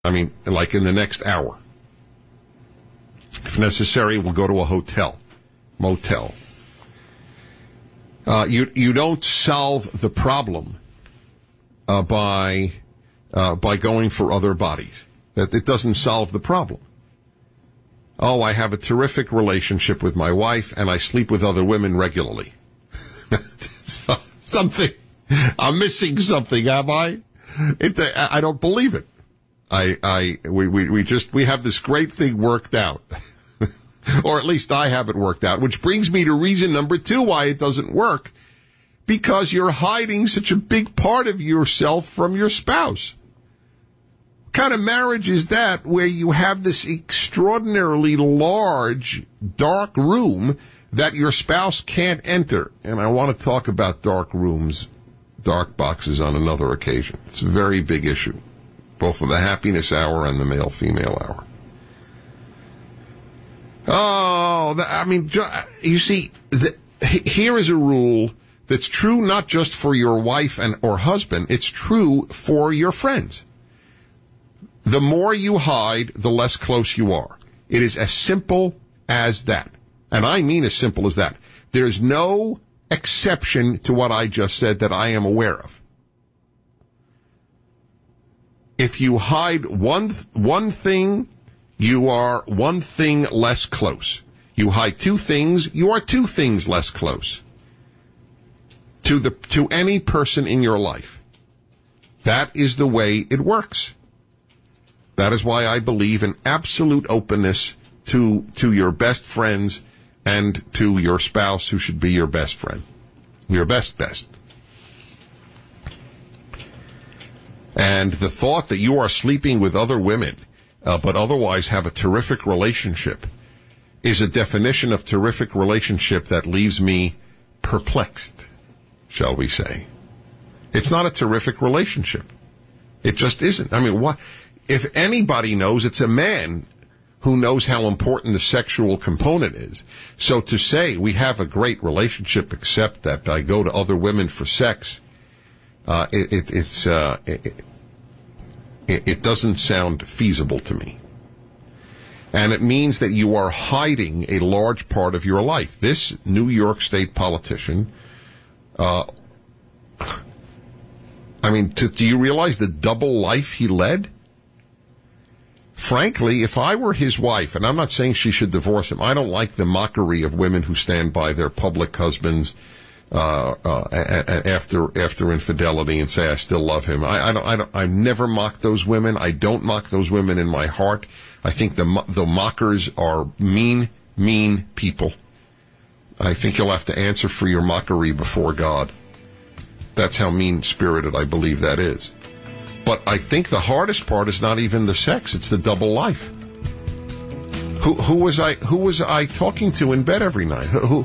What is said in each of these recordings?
I mean, like in the next hour. If necessary, we'll go to a hotel, motel. You don't solve the problem by going for other bodies. That it doesn't solve the problem. Oh, I have a terrific relationship with my wife, and I sleep with other women regularly. Something. I'm missing something, am I? I don't believe it. We have this great thing worked out. Or at least I have it worked out, which brings me to reason number 2 why it doesn't work. Because you're hiding such a big part of yourself from your spouse. What kind of marriage is that where you have this extraordinarily large, dark room that your spouse can't enter? And I want to talk about dark rooms, dark boxes on another occasion. It's a very big issue, both for the happiness hour and the male-female hour. Oh, I mean, you see, here is a rule that's true not just for your wife or husband, it's true for your friends. The more you hide, the less close you are. It is as simple as that. And I mean as simple as that. There's no exception to what I just said that I am aware of. If you hide one thing, you are one thing less close. You hide 2 things, you are 2 things less close to any person in your life. That is the way it works. That is why I believe in absolute openness to your best friends and to your spouse, who should be your best friend. Your best. And the thought that you are sleeping with other women, but otherwise have a terrific relationship, is a definition of terrific relationship that leaves me perplexed, shall we say. It's not a terrific relationship. It just isn't. I mean, what? If anybody knows, it's a man who knows how important the sexual component is. So to say we have a great relationship except that I go to other women for sex, it doesn't sound feasible to me. And it means that you are hiding a large part of your life. This New York State politician, do you realize the double life he led? Frankly, if I were his wife, and I'm not saying she should divorce him, I don't like the mockery of women who stand by their public husbands after infidelity and say I still love him. I never mock those women. I don't mock those women in my heart. I think the mockers are mean people. I think you'll have to answer for your mockery before God. That's how mean-spirited I believe that is. But I think the hardest part is not even the sex; it's the double life. Who was I talking to in bed every night? Who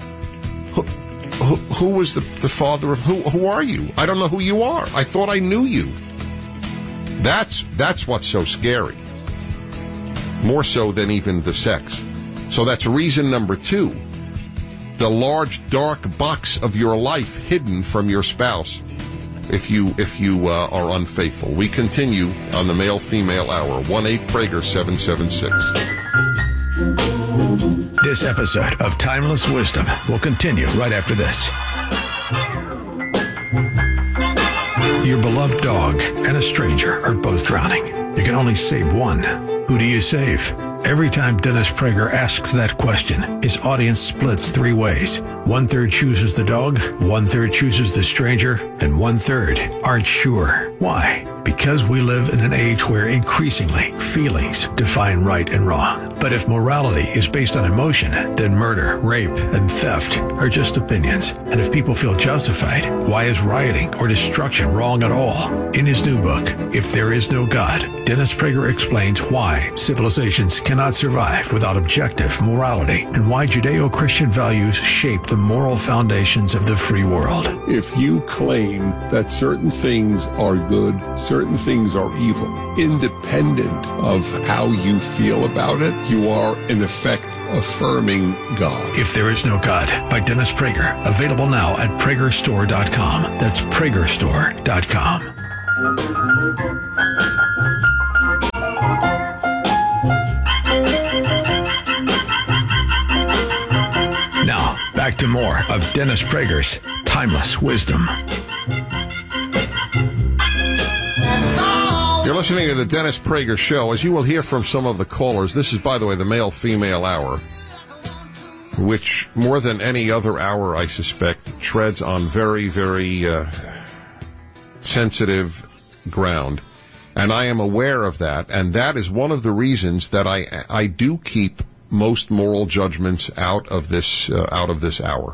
was the father of who are you? I don't know who you are. I thought I knew you. That's what's so scary. More so than even the sex. So that's reason number 2. The large dark box of your life hidden from your spouse if you are unfaithful. We continue on the male-female hour. 1-8-PRAGER-776. This episode of Timeless Wisdom will continue right after this. Your beloved dog and a stranger are both drowning. You can only save one. Who do you save? Every time Dennis Prager asks that question, his audience splits 3 ways. 1/3 chooses the dog, 1/3 chooses the stranger, and 1/3 aren't sure. Why? Because we live in an age where increasingly feelings define right and wrong. But if morality is based on emotion, then murder, rape, and theft are just opinions. And if people feel justified, why is rioting or destruction wrong at all? In his new book, If There Is No God, Dennis Prager explains why civilizations cannot survive without objective morality and why Judeo-Christian values shape the moral foundations of the free world. If you claim that certain things are good, certain things are evil, independent of how you feel about it, you are, in effect, affirming God. If There Is No God by Dennis Prager. Available now at PragerStore.com. That's PragerStore.com. to more of Dennis Prager's timeless wisdom. You're listening to the Dennis Prager Show. As you will hear from some of the callers, this is, by the way, the male-female hour, which more than any other hour, I suspect, treads on very, very sensitive ground. And I am aware of that, and that is one of the reasons that I do keep most moral judgments out of this hour.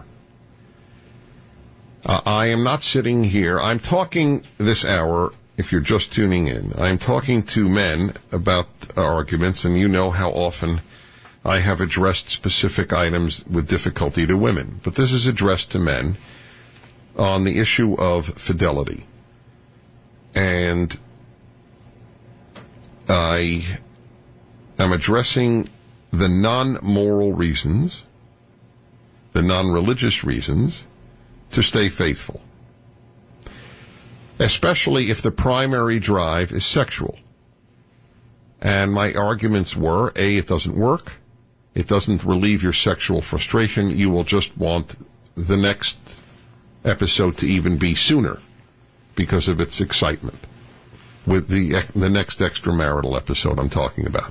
I am not sitting here. I'm talking this hour, if you're just tuning in, I'm talking to men about arguments, and you know how often I have addressed specific items with difficulty to women. But this is addressed to men on the issue of fidelity. And I am addressing the non-moral reasons, the non-religious reasons, to stay faithful. Especially if the primary drive is sexual. And my arguments were, A, it doesn't work. It doesn't relieve your sexual frustration. You will just want the next episode to even be sooner because of its excitement. With the next extramarital episode I'm talking about.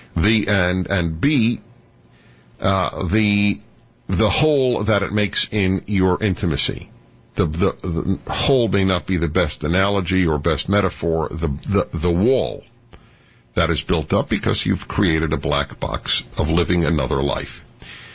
And B, the hole that it makes in your intimacy. The hole may not be the best analogy or best metaphor. The wall that is built up because you've created a black box of living another life.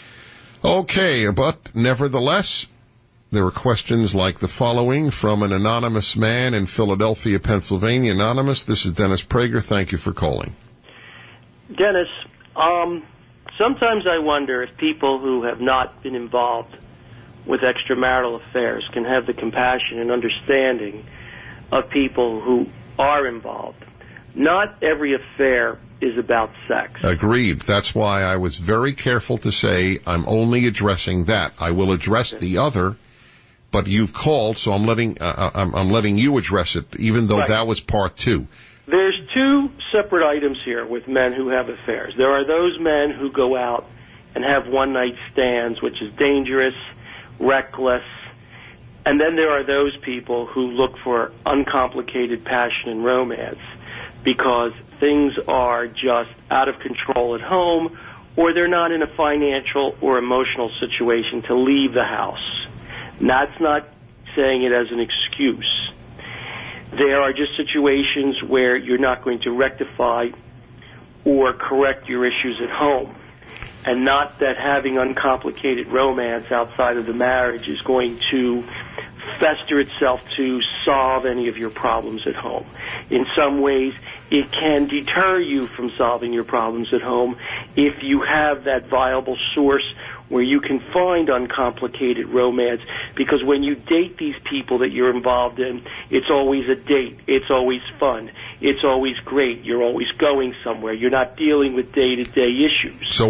Okay, but nevertheless, there are questions like the following from an anonymous man in Philadelphia, Pennsylvania. Anonymous, this is Dennis Prager. Thank you for calling. Dennis, sometimes I wonder if people who have not been involved with extramarital affairs can have the compassion and understanding of people who are involved. Not every affair is about sex. Agreed. That's why I was very careful to say I'm only addressing that. I will address the other, but you've called, so I'm letting you address it, even though that was part two. There's two separate items here with men who have affairs. There are those men who go out and have one-night stands, which is dangerous, reckless, and then there are those people who look for uncomplicated passion and romance because things are just out of control at home, or they're not in a financial or emotional situation to leave the house. And that's not saying it as an excuse. There are just situations where you're not going to rectify or correct your issues at home. And not that having uncomplicated romance outside of the marriage is going to fester itself to solve any of your problems at home. In some ways, it can deter you from solving your problems at home if you have that viable source where you can find uncomplicated romance, because when you date these people that you're involved in, it's always a date. It's always fun. It's always great. You're always going somewhere. You're not dealing with day-to-day issues. So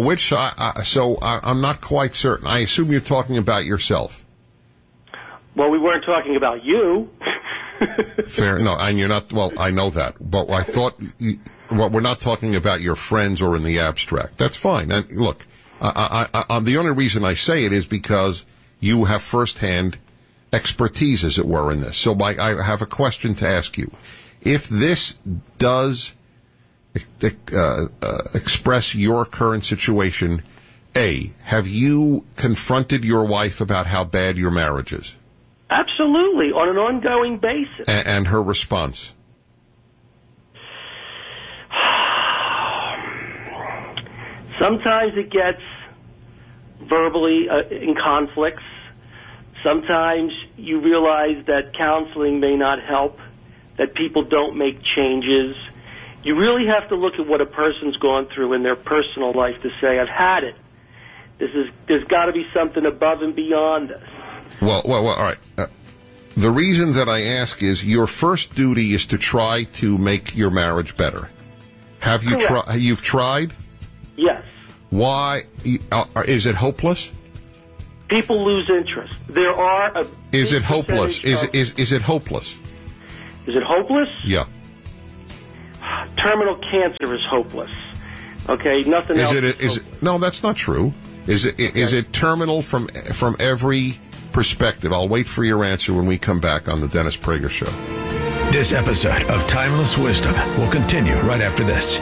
I'm not quite certain. I assume you're talking about yourself. Well, we weren't talking about you. Fair. No, and you're not. Well, I know that, but I thought. Well, we're not talking about your friends or in the abstract. That's fine. And look, the only reason I say it is because you have firsthand expertise, as it were, in this. So I have a question to ask you. If this does express your current situation, A, have you confronted your wife about how bad your marriage is? Absolutely, on an ongoing basis. And her response? Sometimes it gets verbally in conflicts. Sometimes you realize that counseling may not help, that people don't make changes. You really have to look at what a person's gone through in their personal life to say, I've had it. There's got to be something above and beyond this. Well, all right. The reason that I ask is your first duty is to try to make your marriage better. Have you tried? You've tried? Yes. Why? Is it hopeless? People lose interest. There are a. Is it hopeless? Is it hopeless? Is it hopeless? Yeah. Terminal cancer is hopeless. Okay, nothing else. No, that's not true. Is it terminal from every perspective? I'll wait for your answer when we come back on the Dennis Prager Show. This episode of Timeless Wisdom will continue right after this.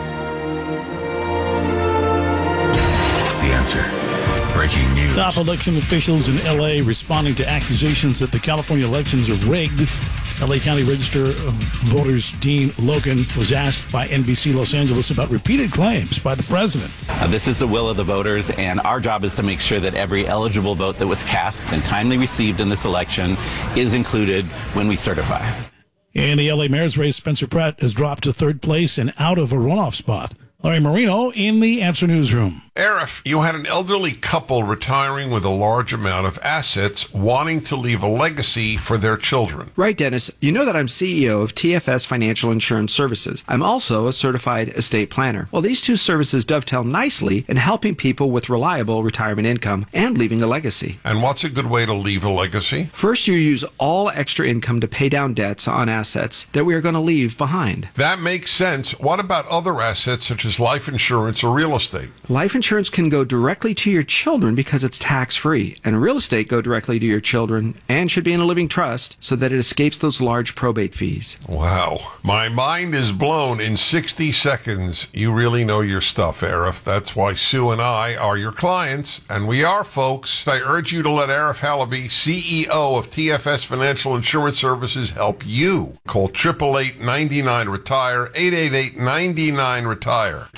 The Answer. Breaking news. Top election officials in L.A. responding to accusations that the California elections are rigged. L.A. County Register of Voters Dean Logan was asked by NBC Los Angeles about repeated claims by the president. This is the will of the voters, and our job is to make sure that every eligible vote that was cast and timely received in this election is included when we certify. In the L.A. mayor's race, Spencer Pratt has dropped to third place and out of a runoff spot. Larry Marino in the Answer Newsroom. Arif, you had an elderly couple retiring with a large amount of assets wanting to leave a legacy for their children. Right, Dennis. You know that I'm CEO of TFS Financial Insurance Services. I'm also a certified estate planner. Well, these two services dovetail nicely in helping people with reliable retirement income and leaving a legacy. And what's a good way to leave a legacy? First, you use all extra income to pay down debts on assets that we are going to leave behind. That makes sense. What about other assets such as life insurance or real estate? Life insurance can go directly to your children because it's tax-free, and real estate go directly to your children and should be in a living trust so that it escapes those large probate fees. Wow. My mind is blown in 60 seconds. You really know your stuff, Arif. That's why Sue and I are your clients, and we are, folks. I urge you to let Arif Halaby, CEO of TFS Financial Insurance Services, help you. Call 888-99-RETIRE, 888-99-RETIRE.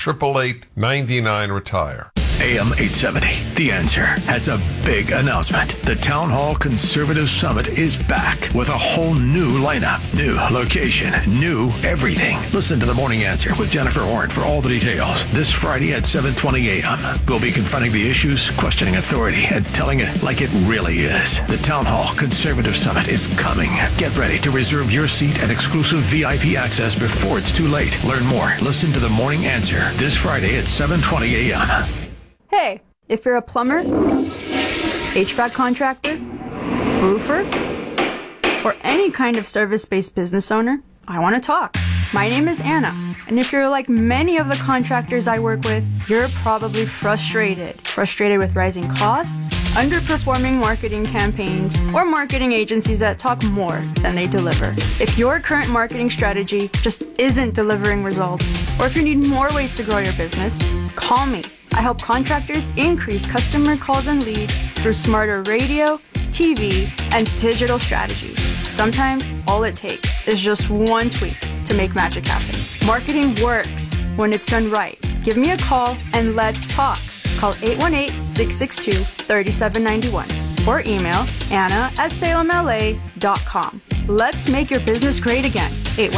888-99-RETIRE. AM 870, The Answer, has a big announcement. The Town Hall Conservative Summit is back with a whole new lineup, new location, new everything. Listen to The Morning Answer with Jennifer Horn for all the details. This Friday at 7:20 a.m. We'll be confronting the issues, questioning authority, and telling it like it really is. The Town Hall Conservative Summit is coming. Get ready to reserve your seat and exclusive VIP access before it's too late. Learn more. Listen to The Morning Answer this Friday at 7:20 a.m. Hey, if you're a plumber, HVAC contractor, roofer, or any kind of service-based business owner, I want to talk. My name is Anna, and if you're like many of the contractors I work with, you're probably frustrated. Frustrated with rising costs, underperforming marketing campaigns, or marketing agencies that talk more than they deliver. If your current marketing strategy just isn't delivering results, or if you need more ways to grow your business, call me. I help contractors increase customer calls and leads through smarter radio, TV, and digital strategies. Sometimes all it takes is just one tweak to make magic happen. Marketing works when it's done right. Give me a call and let's talk. Call 818-662-3791 or email anna@salemla.com. Let's make your business great again.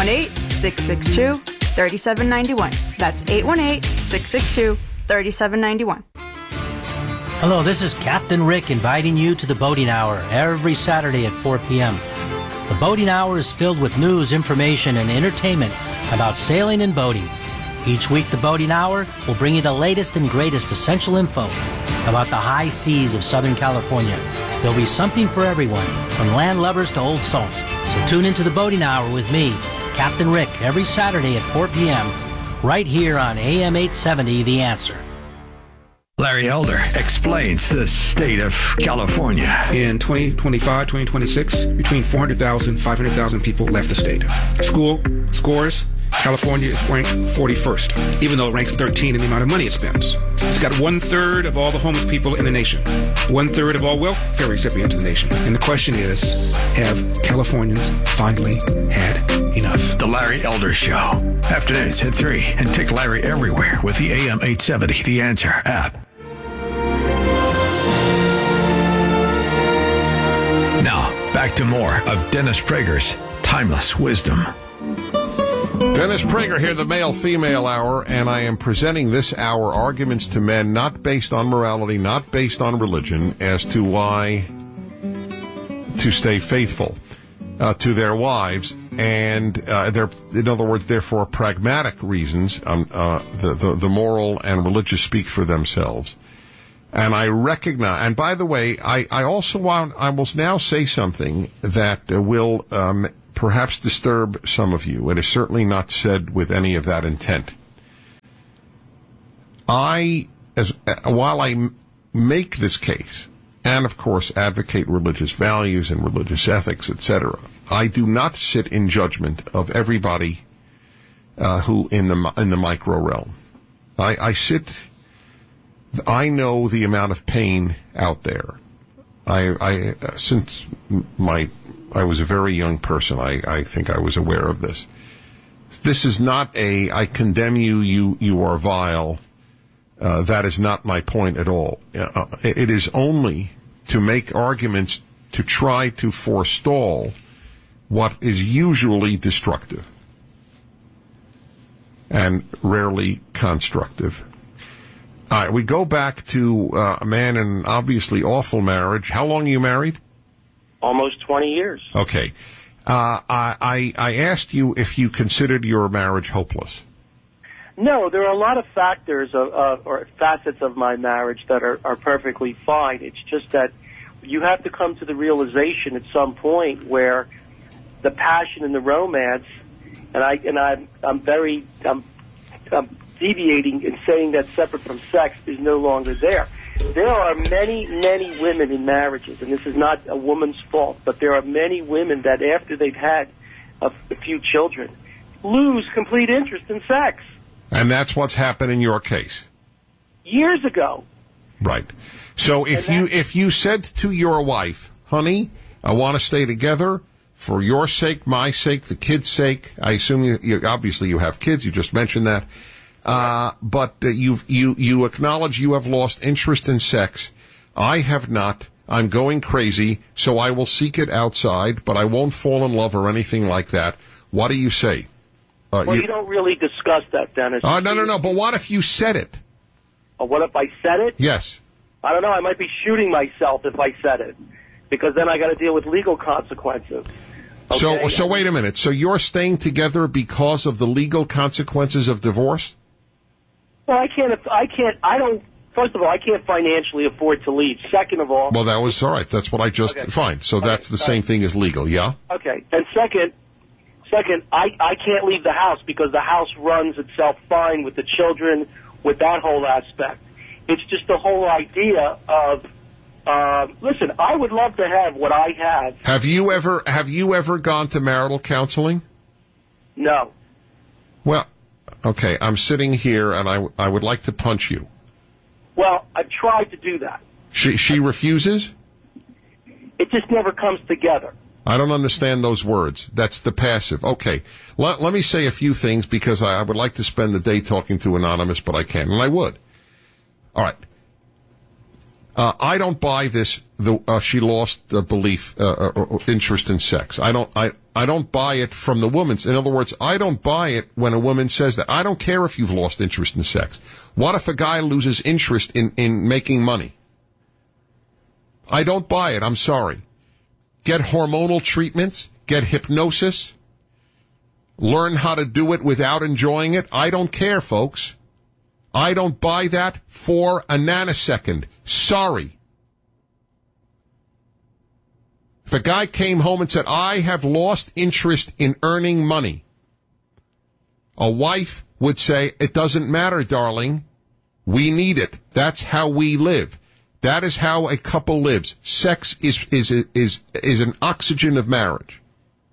818-662-3791. That's 818-662-3791. Hello, this is Captain Rick inviting you to the Boating Hour every Saturday at 4 p.m. The Boating Hour is filled with news, information, and entertainment about sailing and boating. Each week, the Boating Hour will bring you the latest and greatest essential info about the high seas of Southern California. There'll be something for everyone, from land lubbers to old salts. So tune into the Boating Hour with me, Captain Rick, every Saturday at 4 p.m., right here on AM 870, The Answer. Larry Elder explains the state of California. In 2025, 2026, between 400,000 and 500,000 people left the state. School scores, California is ranked 41st, even though it ranks 13 in the amount of money it spends. It's got 1/3 of all the homeless people in the nation, 1/3 of all welfare recipients in the nation. And the question is, have Californians finally had enough? The Larry Elder Show. Afternoons at 3, and take Larry everywhere with the AM 870 The Answer app. Now, back to more of Dennis Prager's Timeless Wisdom. Dennis Prager here, the male-female hour, and I am presenting this hour arguments to men not based on morality, not based on religion, as to why to stay faithful to their wives, and in other words, therefore, pragmatic reasons. The moral and religious speak for themselves. And I recognize, and by the way, I will now say something that will perhaps disturb some of you. It is certainly not said with any of that intent. While I make this case, and of course advocate religious values and religious ethics, etc., I do not sit in judgment of everybody who in the micro realm. I know the amount of pain out there. Since I was a very young person, I think I was aware of this. This is not I condemn you, you are vile. That is not my point at all. It is only to make arguments to try to forestall what is usually destructive and rarely constructive. All right, we go back to a man in an obviously awful marriage. How long are you married? Almost 20 years. Okay. I asked you if you considered your marriage hopeless. No, there are a lot of factors or facets of my marriage that are perfectly fine. It's just that you have to come to the realization at some point where the passion and the romance, and I'm deviating in saying that separate from sex is no longer there. There are many, many women in marriages, and this is not a woman's fault, but there are many women that after they've had a few children lose complete interest in sex. And that's what's happened in your case. Years ago. Right. So if you said to your wife, honey, I want to stay together for your sake, my sake, the kids' sake. I assume you obviously you have kids. You just mentioned that. But you acknowledge you have lost interest in sex. I have not. I'm going crazy, so I will seek it outside, but I won't fall in love or anything like that. What do you say? You don't really discuss that, Dennis. No. But what if you said it? What if I said it? Yes. I don't know. I might be shooting myself if I said it, because then I got to deal with legal consequences. Okay? So wait a minute. So you're staying together because of the legal consequences of divorce? Well, first of all, I can't financially afford to leave. Second of all... Well, that was all right. That's what I just... Okay. Fine. So that's the same thing as legal, yeah? Okay. And second, I can't leave the house because the house runs itself fine with the children, with that whole aspect. It's just the whole idea of... listen, I would love to have what I have. Have you ever gone to marital counseling? No. Well... Okay, I'm sitting here, and I would like to punch you. Well, I've tried to do that. She refuses? It just never comes together. I don't understand those words. That's the passive. Okay, let me say a few things, because I would like to spend the day talking to Anonymous, but I can't, and I would. All right. I don't buy this. She lost belief, interest in sex. I don't buy it from the woman's. In other words, I don't buy it when a woman says that. I don't care if you've lost interest in sex. What if a guy loses interest in making money? I don't buy it. I'm sorry. Get hormonal treatments. Get hypnosis. Learn how to do it without enjoying it. I don't care, folks. I don't buy that for a nanosecond. Sorry. If a guy came home and said, I have lost interest in earning money, a wife would say, it doesn't matter, darling. We need it. That's how we live. That is how a couple lives. Sex is an oxygen of marriage.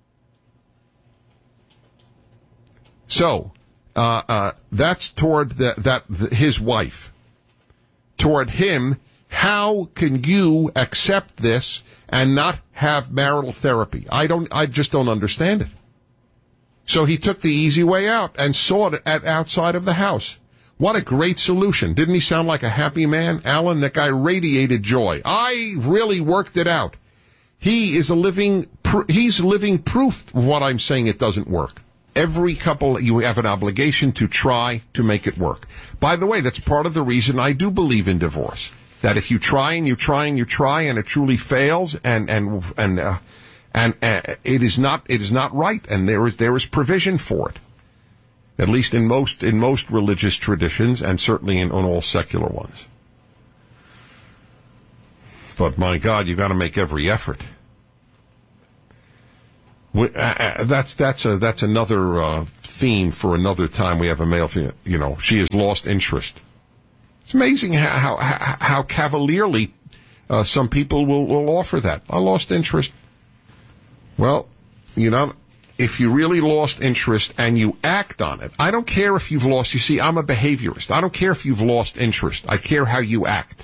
So, that's toward his wife. Toward him, how can you accept this and not have marital therapy? I just don't understand it. So he took the easy way out and sought it outside of the house. What a great solution. Didn't he sound like a happy man? Alan, that guy radiated joy. I really worked it out. He's living proof of what I'm saying it doesn't work. Every couple, you have an obligation to try to make it work. By the way, that's part of the reason I do believe in divorce. That if you try and you try and you try and it truly fails and it is not right, and there is provision for it. At least in most religious traditions, and certainly in all secular ones. But my God, you got to make every effort. That's another theme for another time. We have a male, she has lost interest. It's amazing how cavalierly some people will offer that. I lost interest. Well, if you really lost interest and you act on it, I don't care if you've lost. You see, I'm a behaviorist. I don't care if you've lost interest. I care how you act.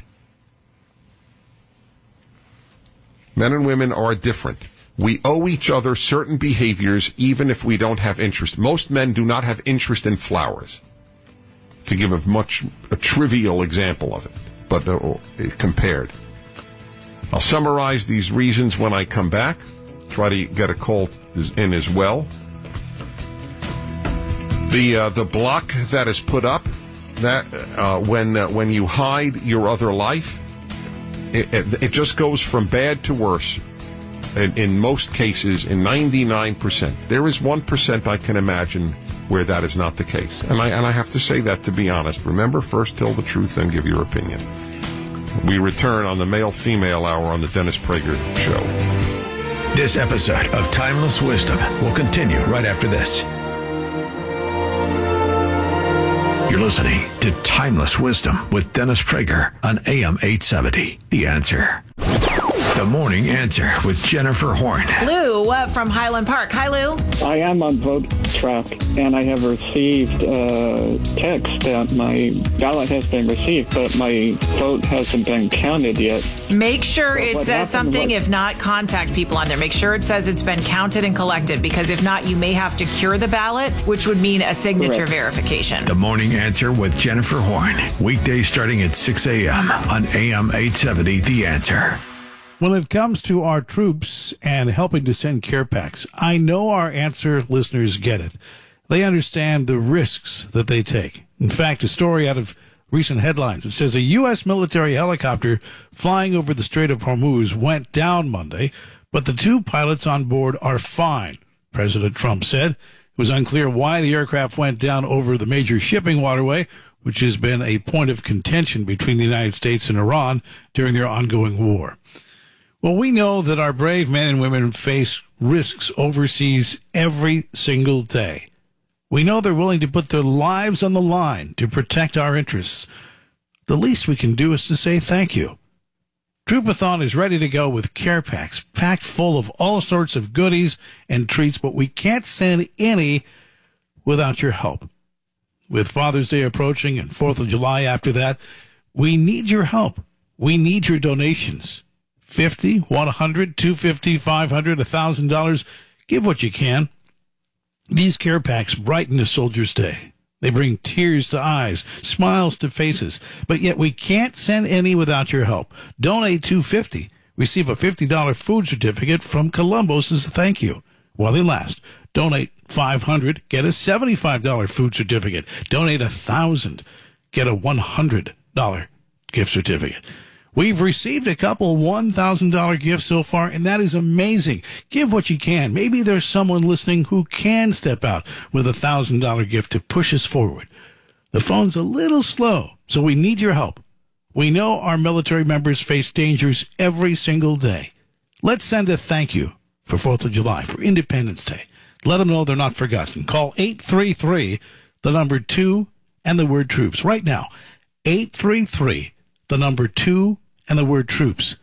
Men and women are different. We owe each other certain behaviors even if we don't have interest. Most men do not have interest in flowers, to give a trivial example of it, but compared. I'll summarize these reasons when I come back. Try to get a call in as well. The block that is put up, that when you hide your other life, it just goes from bad to worse. In most cases, in 99%. There is 1% I can imagine where that is not the case. And I have to say that to be honest. Remember, first tell the truth, then give your opinion. We return on the Male-Female Hour on the Dennis Prager Show. This episode of Timeless Wisdom will continue right after this. You're listening to Timeless Wisdom with Dennis Prager on AM 870. The Answer. The Morning Answer with Jennifer Horn. Lou from Highland Park. Hi, Lou. I am on Vote Track, and I have received text that my ballot has been received, but my vote hasn't been counted yet. Make sure it says something. If not, contact people on there. Make sure it says it's been counted and collected, because if not, you may have to cure the ballot, which would mean a signature verification. The Morning Answer with Jennifer Horn. Weekdays starting at 6 a.m. on AM 870. The Answer. When it comes to our troops and helping to send care packs, I know our Answer listeners get it. They understand the risks that they take. In fact, a story out of recent headlines, it says a U.S. military helicopter flying over the Strait of Hormuz went down Monday, but the 2 pilots on board are fine, President Trump said. It was unclear why the aircraft went down over the major shipping waterway, which has been a point of contention between the United States and Iran during their ongoing war. Well, we know that our brave men and women face risks overseas every single day. We know they're willing to put their lives on the line to protect our interests. The least we can do is to say thank you. Troopathon is ready to go with care packs packed full of all sorts of goodies and treats, but we can't send any without your help. With Father's Day approaching and 4th of July after that, we need your help. We need your donations. $50, $100, $250, $500, $1,000. Give what you can. These care packs brighten a soldier's day. They bring tears to eyes, smiles to faces. But yet we can't send any without your help. Donate $250. Receive a $50 food certificate from Columbus as a thank you while they last. Donate $500. Get a $75 food certificate. Donate $1,000. Get a $100 gift certificate. We've received a couple $1,000 gifts so far, and that is amazing. Give what you can. Maybe there's someone listening who can step out with a $1,000 gift to push us forward. The phone's a little slow, so we need your help. We know our military members face dangers every single day. Let's send a thank you for 4th of July, for Independence Day. Let them know they're not forgotten. Call 833, the number 2, and the word troops. Right now, 833, the number 2, and the word troops.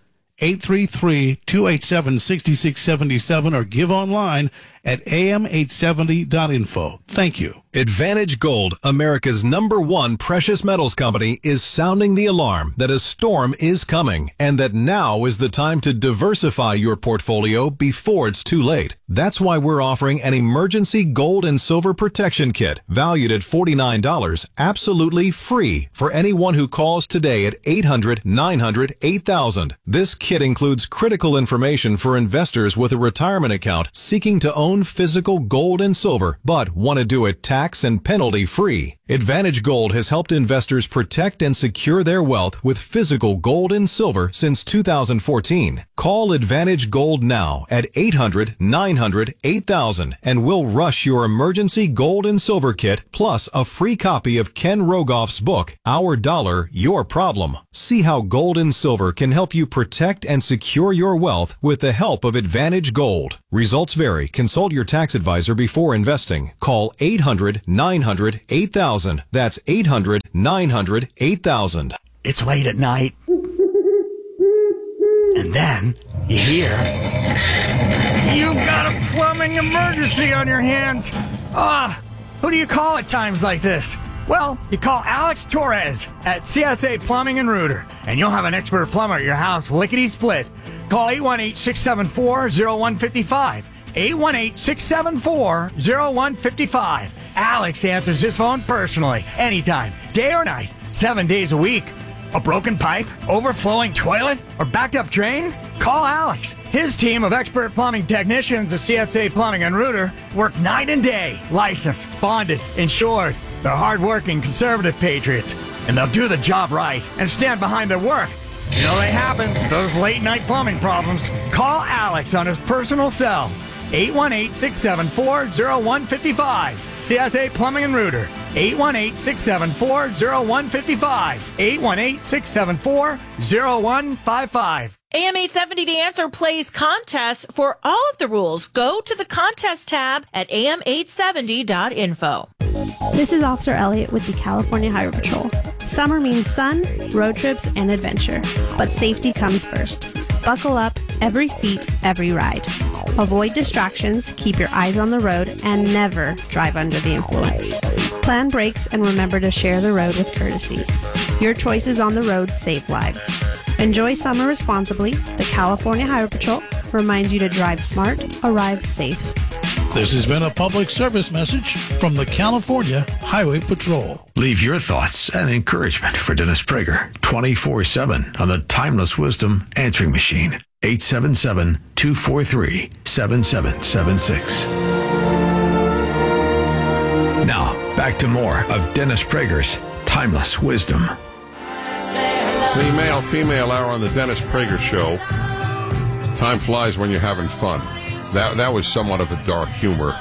833-287-6677 or give online at am870.info. Thank you. Advantage Gold, America's #1 precious metals company, is sounding the alarm that a storm is coming and that now is the time to diversify your portfolio before it's too late. That's why we're offering an emergency gold and silver protection kit valued at $49, absolutely free for anyone who calls today at 800-900-8000. This kit includes critical information for investors with a retirement account seeking to own physical gold and silver, but want to do it tax and penalty free. Advantage Gold has helped investors protect and secure their wealth with physical gold and silver since 2014. Call Advantage Gold now at 800-900-8000 and we'll rush your emergency gold and silver kit plus a free copy of Ken Rogoff's book, Our Dollar, Your Problem. See how gold and silver can help you protect and secure your wealth with the help of Advantage Gold. Results vary. Consult your tax advisor before investing. Call 800-900-8000 8000. That's 800-900-8000. It's late at night. And then you hear, you've got a plumbing emergency on your hands. Who do you call at times like this? Well, you call Alex Torres at CSA Plumbing and Rooter, and you'll have an expert plumber at your house lickety-split. Call 818-674-0155. 818-674-0155. Alex answers his phone personally, anytime, day or night, 7 days a week. A broken pipe, overflowing toilet, or backed up drain? Call Alex. His team of expert plumbing technicians at CSA Plumbing and Rooter work night and day, licensed, bonded, insured. They're hardworking, conservative patriots, and they'll do the job right and stand behind their work. You know they happen, those late-night plumbing problems. Call Alex on his personal cell, 818-674-0155. CSA Plumbing and Rooter, 818-674-0155. 818-674-0155. AM 870 The Answer plays contests for all of the rules. Go to the contest tab at am870.info. This is Officer Elliott with the California Highway Patrol. Summer means sun, road trips, and adventure. But safety comes first. Buckle up, every seat, every ride. Avoid distractions, keep your eyes on the road, and never drive under the influence. Plan brakes and remember to share the road with courtesy. Your choices on the road save lives. Enjoy summer responsibly. The California Highway Patrol reminds you to drive smart, arrive safe. This has been a public service message from the California Highway Patrol. Leave your thoughts and encouragement for Dennis Prager 24/7 on the Timeless Wisdom Answering Machine. 877-243-7776. Now, back to more of Dennis Prager's Timeless Wisdom. It's the male-female hour on the Dennis Prager Show. Time flies when you're having fun. That was somewhat of a dark humor.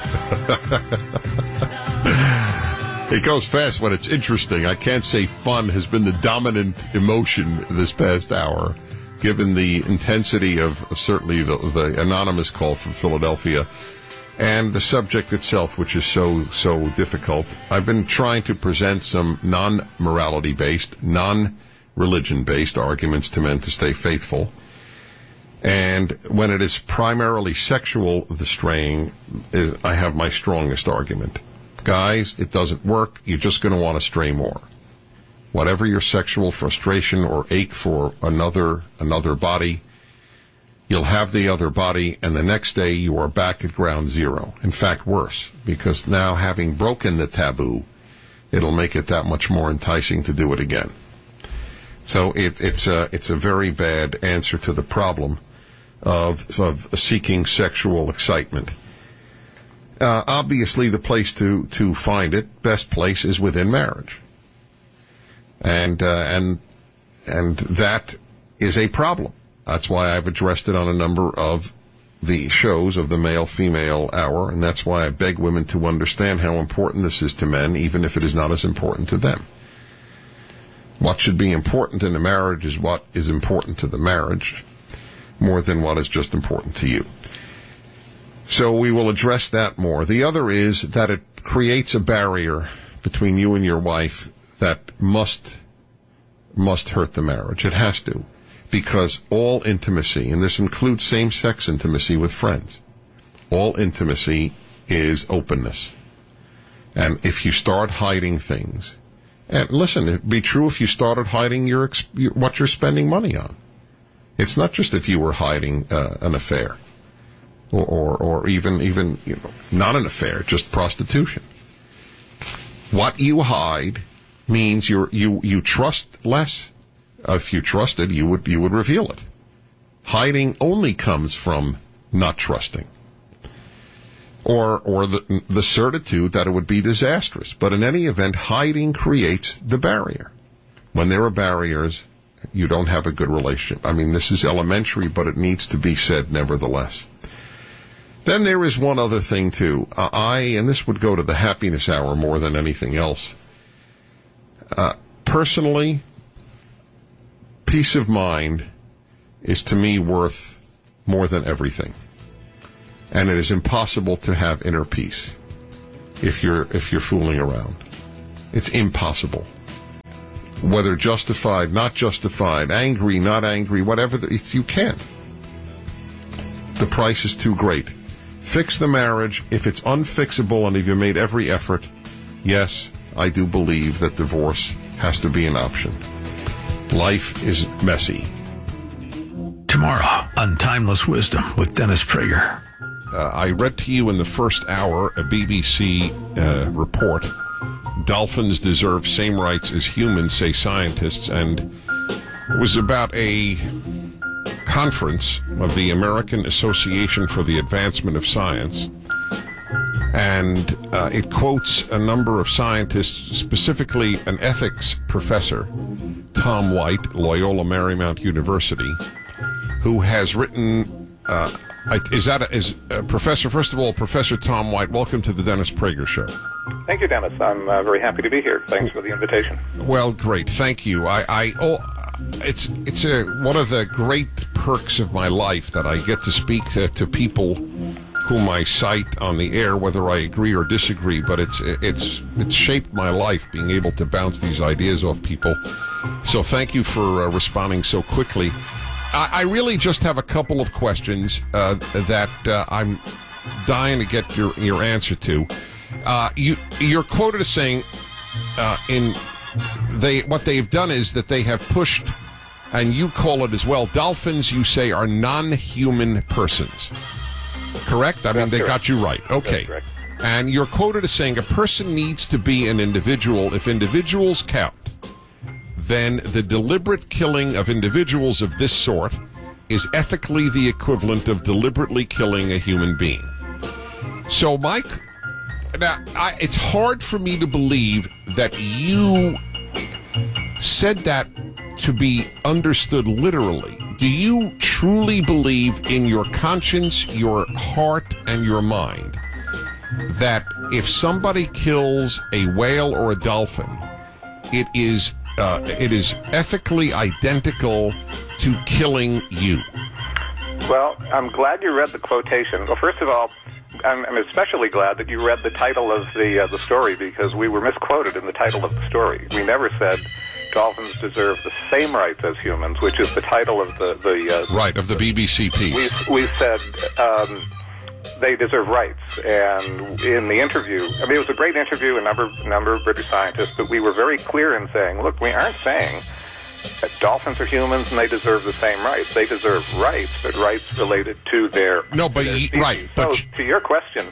It goes fast when it's interesting. I can't say fun has been the dominant emotion this past hour, given the intensity of certainly the anonymous call from Philadelphia and the subject itself, which is so difficult. I've been trying to present some non-morality-based, non-religion-based arguments to men to stay faithful. And when it is primarily sexual, the straying, I have my strongest argument. Guys, it doesn't work. You're just going to want to stray more. Whatever your sexual frustration or ache for another body, you'll have the other body, and the next day you are back at ground zero. In fact, worse, because now having broken the taboo, it'll make it that much more enticing to do it again. So it's a very bad answer to the problem of seeking sexual excitement. Obviously, the place to find it, best place, is within marriage, and that is a problem. That's why I've addressed it on a number of the shows of the male-female hour, and that's why I beg women to understand how important this is to men, even if it is not as important to them. What should be important in a marriage is what is important to the marriage, more than what is just important to you. So we will address that more. The other is that it creates a barrier between you and your wife that must hurt the marriage. It has to, because all intimacy, and this includes same-sex intimacy with friends, all intimacy is openness. And if you start hiding things, and listen, it'd be true if you started hiding what you're spending money on. It's not just if you were hiding an affair, or even not an affair, just prostitution. What you hide means you trust less. If you trusted, you would reveal it. Hiding only comes from not trusting, or the certitude that it would be disastrous. But in any event, hiding creates the barrier. When there are barriers, you don't have a good relationship. I mean, this is elementary, but it needs to be said nevertheless. Then there is one other thing, too. And this would go to the happiness hour more than anything else. Personally, peace of mind is to me worth more than everything. And it is impossible to have inner peace if you're fooling around. It's impossible. Whether justified, not justified, angry, not angry, whatever, you can't. The price is too great. Fix the marriage. If it's unfixable and if you made every effort, yes, I do believe that divorce has to be an option. Life is messy. Tomorrow on Timeless Wisdom with Dennis Prager. I read to you in the first hour a BBC report. Dolphins deserve same rights as humans, say scientists, and it was about a conference of the American Association for the Advancement of Science, and it quotes a number of scientists, specifically an ethics professor, Tom White, Loyola Marymount University, who has written... Professor, first of all, Professor Tom White, welcome to the Dennis Prager Show. Thank you, Dennis. I'm very happy to be here. Thanks for the invitation. Well, great. Thank you. It's one of the great perks of my life that I get to speak to people whom I cite on the air, whether I agree or disagree. But it's shaped my life, being able to bounce these ideas off people. So thank you for responding so quickly. I really just have a couple of questions that I'm dying to get your answer to. You're quoted as saying what they've done is that they have pushed, and you call it as well, dolphins, you say, are non-human persons. Correct? I mean, they got you right. Okay. That's correct. And you're quoted as saying a person needs to be an individual. If individuals count, then the deliberate killing of individuals of this sort is ethically the equivalent of deliberately killing a human being. So, Mike, it's hard for me to believe that you said that to be understood literally. Do you truly believe in your conscience, your heart, and your mind that if somebody kills a whale or a dolphin, it is ethically identical to killing you? Well, I'm glad you read the quotation. Well, first of all, I'm especially glad that you read the title of the story, because we were misquoted in the title of the story. We never said dolphins deserve the same rights as humans, which is the title of the BBC piece. We said they deserve rights, and in the interview, I mean, it was a great interview, a number of British scientists, but we were very clear in saying, look, we aren't saying that dolphins are humans and they deserve the same rights. They deserve rights, but rights related to their right. So, to your question,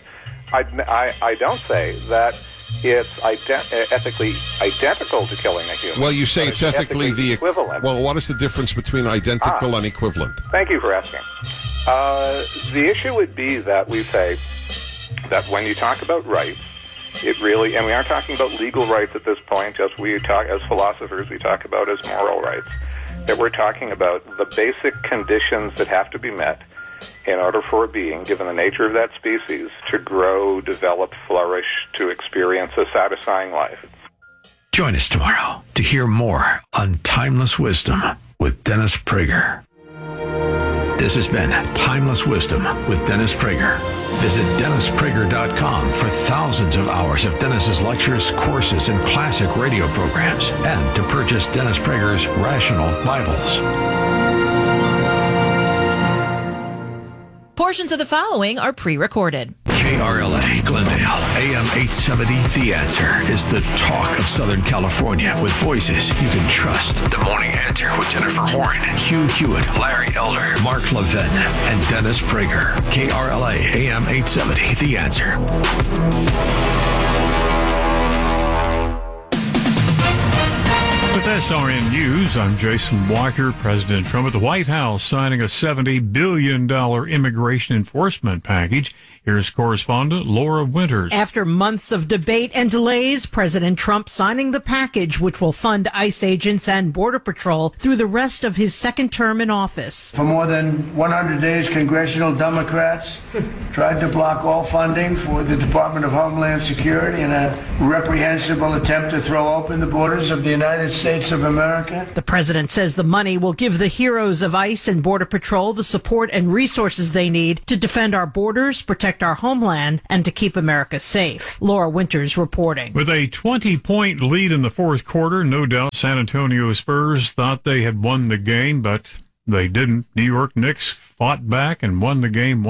I don't say that it's ethically identical to killing a human. Well, you say it's ethically the equivalent. Well, what is the difference between identical and equivalent? Thank you for asking. The issue would be that we say that when you talk about rights, it really, and we aren't talking about legal rights at this point, just as philosophers, we talk about as moral rights, that we're talking about the basic conditions that have to be met in order for a being, given the nature of that species, to grow, develop, flourish, to experience a satisfying life. Join us tomorrow to hear more on Timeless Wisdom with Dennis Prager. This has been Timeless Wisdom with Dennis Prager. Visit DennisPrager.com for thousands of hours of Dennis's lectures, courses, and classic radio programs, and to purchase Dennis Prager's Rational Bibles. Portions of the following are pre-recorded. KRLA Glendale, AM 870, The Answer is the talk of Southern California with voices you can trust. The Morning Answer with Jennifer Horn, Hugh Hewitt, Larry Elder, Mark Levin, and Dennis Prager. KRLA, AM 870, The Answer. With SRN News, I'm Jason Walker. President Trump at the White House signing a $70 billion immigration enforcement package. Here's correspondent Laura Winters. After months of debate and delays, President Trump signing the package which will fund ICE agents and Border Patrol through the rest of his second term in office. For more than 100 days, congressional Democrats tried to block all funding for the Department of Homeland Security in a reprehensible attempt to throw open the borders of the United States of America. The president says the money will give the heroes of ICE and Border Patrol the support and resources they need to defend our borders, protect our homeland, and to keep America safe. Laura Winters reporting. With a 20-point lead in the fourth quarter, no doubt San Antonio Spurs thought they had won the game, but they didn't. New York Knicks fought back and won the game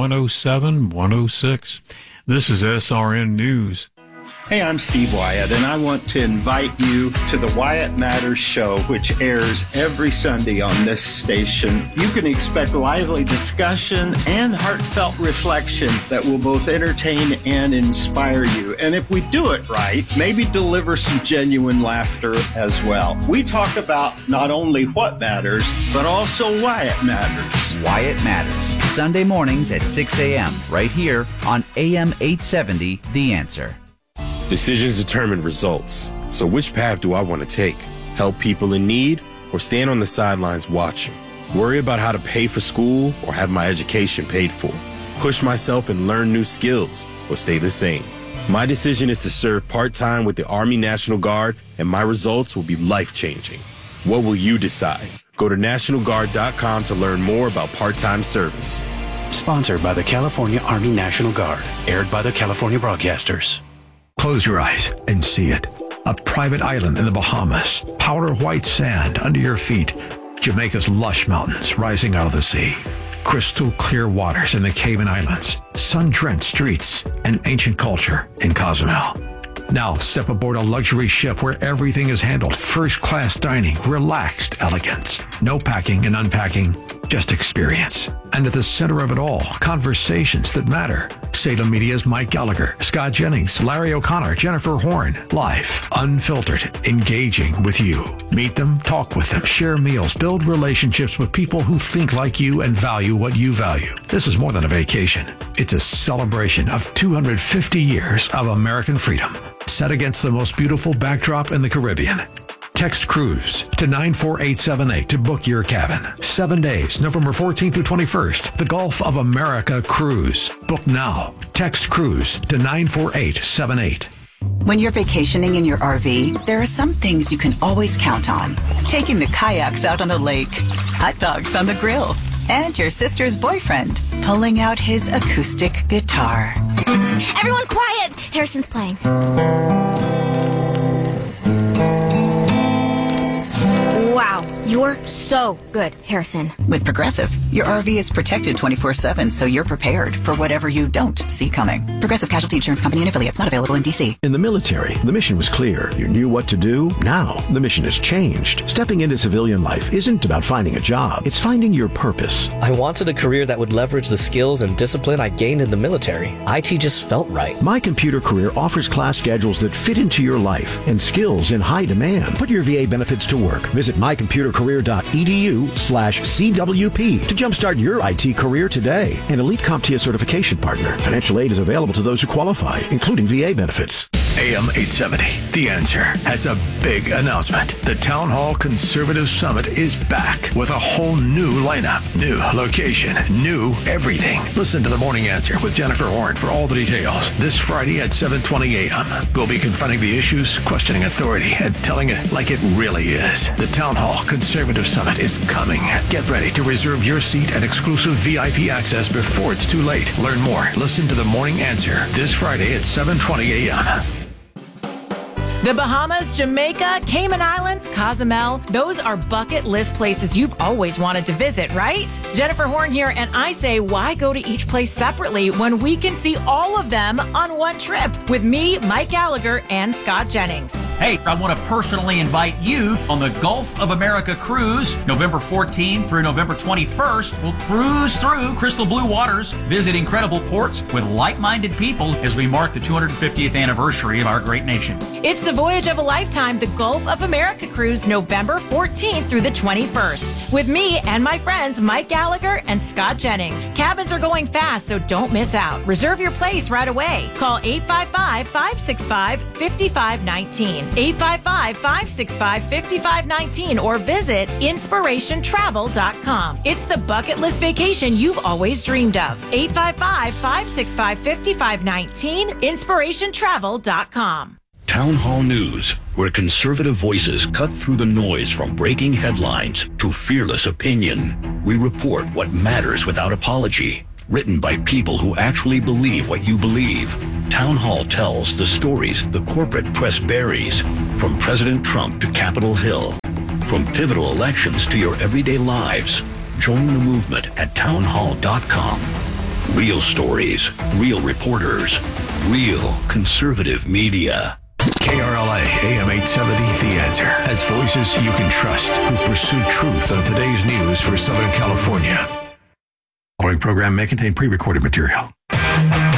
107-106. This is SRN News. Hey, I'm Steve Wyatt, and I want to invite you to the Wyatt Matters Show, which airs every Sunday on this station. You can expect lively discussion and heartfelt reflection that will both entertain and inspire you. And if we do it right, maybe deliver some genuine laughter as well. We talk about not only what matters, but also why it matters. Wyatt Matters, Sunday mornings at 6 a.m., right here on AM 870, The Answer. Decisions determine results. So which path do I want to take? Help people in need or stand on the sidelines watching? Worry about how to pay for school or have my education paid for? Push myself and learn new skills or stay the same? My decision is to serve part-time with the Army National Guard, and my results will be life-changing. What will you decide? Go to NationalGuard.com to learn more about part-time service. Sponsored by the California Army National Guard. Aired by the California Broadcasters. Close your eyes and see it. A private island in the Bahamas. Powder white sand under your feet. Jamaica's lush mountains rising out of the sea. Crystal clear waters in the Cayman Islands. Sun-drenched streets and ancient culture in Cozumel. Now step aboard a luxury ship where everything is handled. First-class dining, relaxed elegance. No packing and unpacking, just experience. And at the center of it all, conversations that matter. Salem Media's Mike Gallagher, Scott Jennings, Larry O'Connor, Jennifer Horn. Live, unfiltered, engaging with you. Meet them, talk with them, share meals, build relationships with people who think like you and value what you value. This is more than a vacation. It's a celebration of 250 years of American freedom, set against the most beautiful backdrop in the Caribbean. Text Cruise to 94878 to book your cabin. 7 days, November 14th through 21st. The Gulf of America Cruise. Book now. Text Cruise to 94878. When you're vacationing in your RV, there are some things you can always count on. Taking the kayaks out on the lake, hot dogs on the grill, and your sister's boyfriend pulling out his acoustic guitar. Everyone quiet! Harrison's playing. Wow, you're so good, Harrison. With Progressive, your RV is protected 24/7, so you're prepared for whatever you don't see coming. Progressive Casualty Insurance Company and affiliates, not available in D.C. In the military, the mission was clear. You knew what to do. Now, the mission has changed. Stepping into civilian life isn't about finding a job. It's finding your purpose. I wanted a career that would leverage the skills and discipline I gained in the military. IT just felt right. My Computer Career offers class schedules that fit into your life and skills in high demand. Put your VA benefits to work. Visit mycomputercareer.edu/CWP to jumpstart your IT career today. An elite CompTIA certification partner. Financial aid is available to those who qualify, including VA benefits. AM 870, The Answer, has a big announcement. The Town Hall Conservative Summit is back with a whole new lineup, new location, new everything. Listen to The Morning Answer with Jennifer Horn for all the details. This Friday at 7:20 a.m. We'll be confronting the issues, questioning authority, and telling it like it really is. The Town Hall Conservative Summit is coming. Get ready to reserve your seat and exclusive VIP access before it's too late. Learn more. Listen to The Morning Answer this Friday at 7:20 a.m. The Bahamas, Jamaica, Cayman Islands, Cozumel, those are bucket list places you've always wanted to visit, right? Jennifer Horn here, and I say, why go to each place separately when we can see all of them on one trip with me, Mike Gallagher, and Scott Jennings? Hey, I want to personally invite you on the Gulf of America cruise, November 14th through November 21st. We'll cruise through crystal blue waters, visit incredible ports with like-minded people as we mark the 250th anniversary of our great nation. It's the voyage of a lifetime, the Gulf of America cruise, November 14th through the 21st. With me and my friends Mike Gallagher and Scott Jennings. Cabins are going fast, so don't miss out. Reserve your place right away. Call 855-565-5519. 855-565-5519 or visit inspirationtravel.com. It's the bucket list vacation you've always dreamed of. 855-565-5519, inspirationtravel.com. Town Hall News, where conservative voices cut through the noise from breaking headlines to fearless opinion. We report what matters without apology. Written by people who actually believe what you believe. Town Hall tells the stories the corporate press buries, from President Trump to Capitol Hill. From pivotal elections to your everyday lives. Join the movement at townhall.com. Real stories, real reporters, real conservative media. KRLA AM 870, The Answer, has voices you can trust who pursue truth on today's news for Southern California. The following program may contain pre-recorded material.